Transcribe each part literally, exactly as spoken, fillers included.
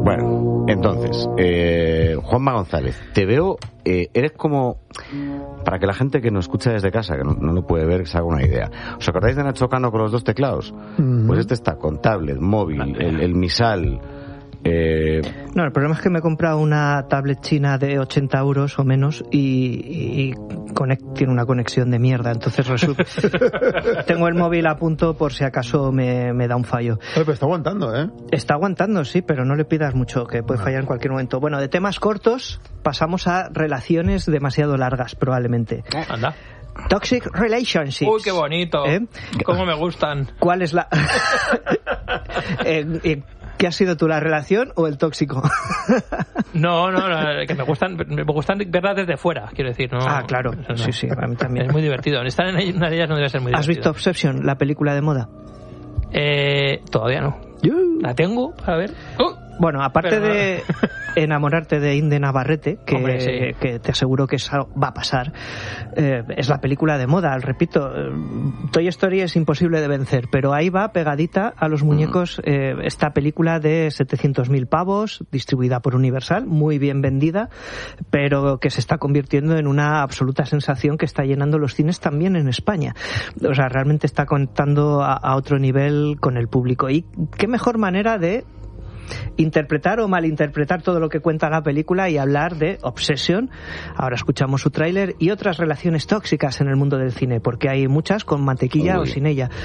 Bueno, entonces, eh, Juanma González, te veo, eh, eres como, para que la gente que nos escucha desde casa, que no, no lo puede ver, que se haga una idea. ¿Os acordáis de Nacho Cano con los dos teclados? Mm-hmm. Pues este está con tablet, móvil, el, el misal. Eh... No, el problema es que me he comprado una tablet china de ochenta euros o menos y, y conect, tiene una conexión de mierda, entonces resulta tengo el móvil a punto por si acaso me, me da un fallo. Oye, pero está aguantando, ¿eh? Está aguantando, sí, pero no le pidas mucho, que puede fallar en cualquier momento. Bueno, de temas cortos pasamos a relaciones demasiado largas, probablemente. Anda. Toxic relationships. Uy, qué bonito. ¿Eh? Cómo me gustan. ¿Cuál es la...? eh, eh, ¿Qué has sido tú, la relación o el tóxico? No, no, no, que me gustan, me gustan verlas desde fuera, quiero decir. No, ah, claro, no, sí, sí, a mí también. Es muy divertido. Estar en una de ellas no debe ser muy divertido. ¿Has visto Obsession, la película de moda? Eh, todavía no. Uh. La tengo para ver. Uh. Bueno, aparte Pero... de enamorarte de Inde Navarrete, que, Hombre, sí. que te aseguro que eso va a pasar, eh, es la película de moda, repito. Toy Story es imposible de vencer, pero ahí va pegadita a los muñecos eh, esta película de setecientos mil pavos, distribuida por Universal, muy bien vendida, pero que se está convirtiendo en una absoluta sensación que está llenando los cines también en España. O sea, realmente está contando a, a otro nivel con el público. Y qué mejor manera de interpretar o malinterpretar todo lo que cuenta la película y hablar de Obsession. Ahora escuchamos su tráiler y otras relaciones tóxicas en el mundo del cine, porque hay muchas con mantequilla Uy. o sin ella.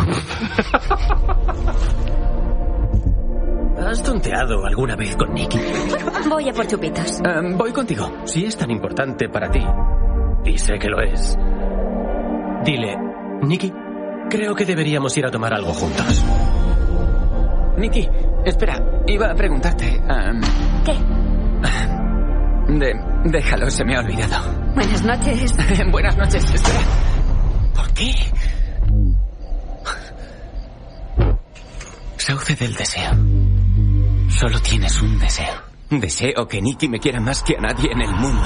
¿Has tonteado alguna vez con Nicky? Voy a por chupitos. Um, voy contigo. Si es tan importante para ti, y sé que lo es, dile, Nicky, creo que deberíamos ir a tomar algo juntos. Nicky, espera, iba a preguntarte... Um, ¿Qué? De, déjalo, se me ha olvidado. Buenas noches. Buenas noches, espera. ¿Por qué? Sauce del deseo. Solo tienes un deseo. Deseo que Nicky me quiera más que a nadie en el mundo.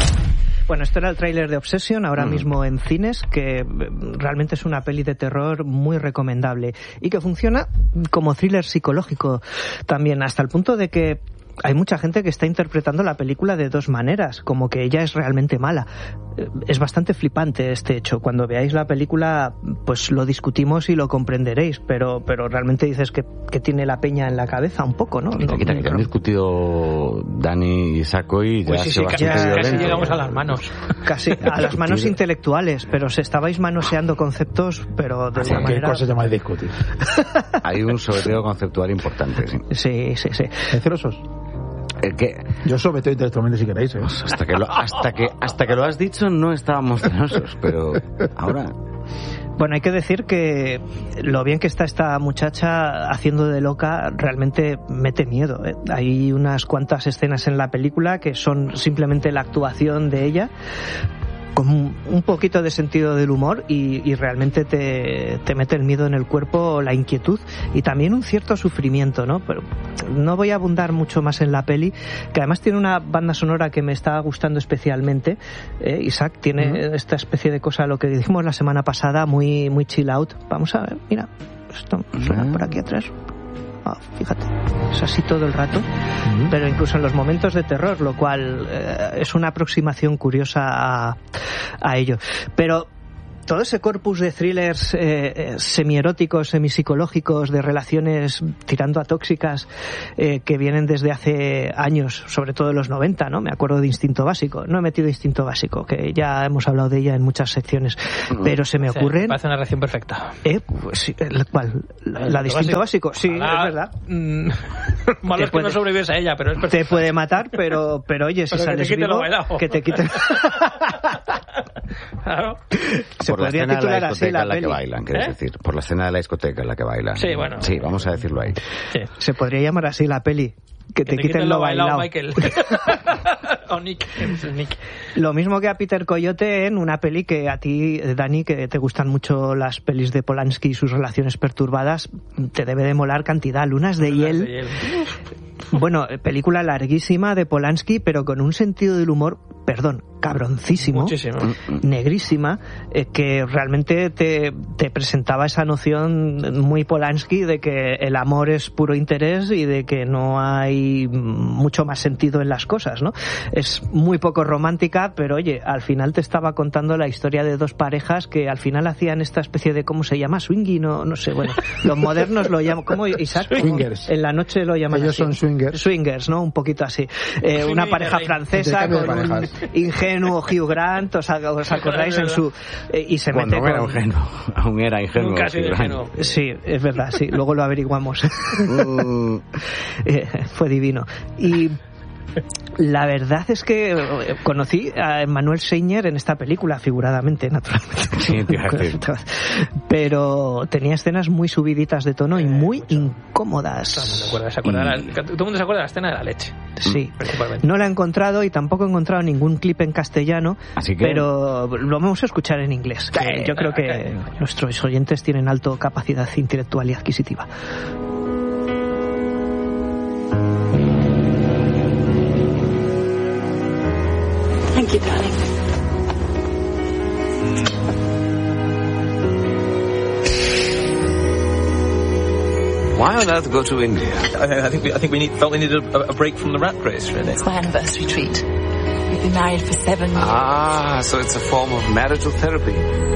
Bueno, esto era el tráiler de Obsession, ahora mm. mismo en cines, que realmente es una peli de terror muy recomendable y que funciona como thriller psicológico también, hasta el punto de que hay mucha gente que está interpretando la película de dos maneras, como que ella es realmente mala. Es bastante flipante este hecho. Cuando veáis la película, pues lo discutimos y lo comprenderéis, pero pero realmente dices que, que tiene la peña en la cabeza un poco, ¿no? Quita, quita, que han discutido Dani y Saco y ya pues sí, se sí, va casi, casi llegamos a las manos. Casi a las manos intelectuales, pero se estabais manoseando conceptos, pero de una manera... ¿Qué cosa se llama discutir? Hay un sobreteo conceptual importante, sí. Sí, sí, sí. ¿Es celosos? ¿El qué? Yo sobreteo intelectualmente si queréis, ¿eh? Pues hasta que lo, hasta que hasta que lo has dicho no estábamos celosos, pero ahora... Bueno, hay que decir que lo bien que está esta muchacha haciendo de loca realmente mete miedo, ¿eh? Hay unas cuantas escenas en la película que son simplemente la actuación de ella, con un poquito de sentido del humor y, y realmente te, te mete el miedo en el cuerpo, la inquietud y también un cierto sufrimiento, ¿no? Pero no voy a abundar mucho más en la peli, que además tiene una banda sonora que me está gustando especialmente. ¿eh? Isaac tiene uh-huh. esta especie de cosa, lo que dijimos la semana pasada, muy, muy chill out. Vamos a ver, mira, esto suena uh-huh. por aquí atrás. Oh, fíjate, es así todo el rato, uh-huh. pero incluso en los momentos de terror, lo cual eh, es una aproximación curiosa a, a ello. Pero todo ese corpus de thrillers eh, semieróticos, semipsicológicos, de relaciones tirando a tóxicas, eh, que vienen desde hace años, sobre todo en los noventa, ¿no? Me acuerdo de Instinto Básico. No he metido Instinto Básico, que ya hemos hablado de ella en muchas secciones, uh-huh. pero se me ocurren... Sí, parece una relación perfecta. Eh, pues, sí, ¿cuál? ¿La, la de Instinto Básico? Sí, ah, es verdad. Mm, malo es que puede, no sobrevives a ella, pero es perfecta. Te puede matar, pero, pero oye, si pero sales que te vivo, que te quite... Claro. Se por podría la titular así la, en la peli. que bailan, quieres ¿Eh? decir, por la escena de la discoteca en la que bailan. Sí, bueno. Sí, vamos a decirlo ahí. Sí. Se podría llamar así la peli. Que, que te, te quiten, quiten lo bailado, Michael. O Nick. Nick. Lo mismo que a Peter Coyote en una peli que a ti, Dani, que te gustan mucho las pelis de Polanski y sus relaciones perturbadas, te debe de molar cantidad. Lunas de Lunas hiel. de hiel. Bueno, película larguísima de Polanski, pero con un sentido del humor perdón, cabroncísimo, muchísimo, negrísima, eh, que realmente te, te presentaba esa noción muy Polanski de que el amor es puro interés y de que no hay mucho más sentido en las cosas, ¿no? Es muy poco romántica, pero oye, al final te estaba contando la historia de dos parejas que al final hacían esta especie de, ¿cómo se llama? Swingy, no, no sé, bueno, los modernos lo llaman, ¿cómo, Isaac? Swingers. En la noche lo llaman Ellos así. son swingers. Swingers, ¿no? Un poquito así. Eh, una pareja francesa Intercambio con de un parejas. ingenuo Hugh Grant, ¿os, os acordáis? En su eh, y se Cuando mete aún era con... ingenuo, aún era ingenuo. Nunca ha sido sí, ingenuo. Sí, es verdad, sí, luego lo averiguamos. Mm, Eh, fue divino. Y la verdad es que eh, conocí a Manuel Seigner en esta película, figuradamente, naturalmente. Sí, te iba a decir. Pero tenía escenas muy subiditas de tono y muy Todo el mundo incómodas. se acuerda, se acuerda de la- todo el mundo se acuerda de la escena de la leche, Sí. principalmente. No la he encontrado y tampoco he encontrado ningún clip en castellano, Así que- pero lo vamos a escuchar en inglés. que yo creo que nuestros oyentes tienen alta capacidad intelectual y adquisitiva. Thank you, darling. Why on earth go to India? I, I think we, I think we need, felt we needed a, a break from the rat race, really. It's my anniversary treat. We've been married for seven years. Ah, so it's a form of marital therapy.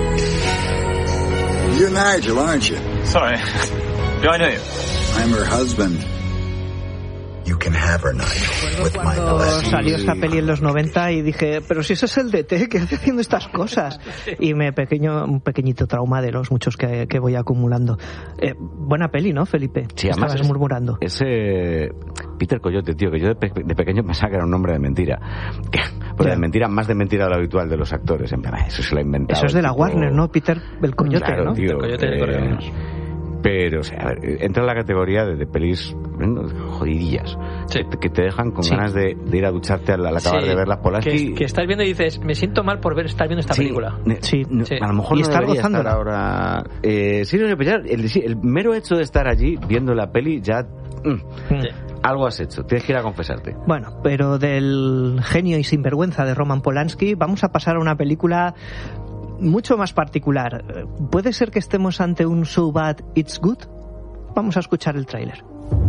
You're Nigel, aren't you? Sorry. Do I know you? I'm her husband. You can have her, Nigel, with my Cuando blessing. salió esta peli en los noventa y dije, pero si ese es el D T, ¿qué hace haciendo estas cosas? Y me pequeño un pequeñito trauma de los muchos que, que voy acumulando. Eh, buena peli, ¿no, Felipe? Sí, además Estabas es- murmurando. Ese Peter Coyote, tío, que yo de, pe- de pequeño pensaba que era un nombre de mentira. Que, pues Ya. de mentira, más de mentira de lo habitual de los actores. En plan, "Ah, eso se lo ha inventado. Eso es de la tipo- Warner, ¿no? Peter el Coyote, Claro, ¿no? tío, El Coyote de eh, Corleones. Pero, o sea, a ver, entra en la categoría de, de pelis bueno, jodidillas. Sí. Que, que te dejan con Sí. ganas de, de ir a ducharte al, al acabar Sí, de ver las Polanski. que, que estás viendo y dices, me siento mal por ver estar viendo esta Sí, película. ne- Sí. no, Sí. A lo mejor Y no estar debería estar gozándola. ahora. Eh, sí, no sé, pero ya el, sí, el mero hecho de estar allí viendo la peli ya. mm, Mm. algo has hecho. Tienes que ir a confesarte. Bueno, pero del genio y sinvergüenza de Roman Polanski vamos a pasar a una película mucho más particular. ¿Puede ser que estemos ante un So Bad It's Good? Vamos a escuchar el tráiler.